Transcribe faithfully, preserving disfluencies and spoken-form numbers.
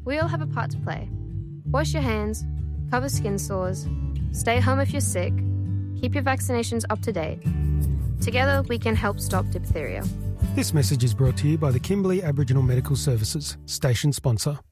We all have a part to play. Wash your hands, cover skin sores, stay home if you're sick, keep your vaccinations up to date. Together, we can help stop diphtheria. This message is brought to you by the Kimberley Aboriginal Medical Services, station sponsor.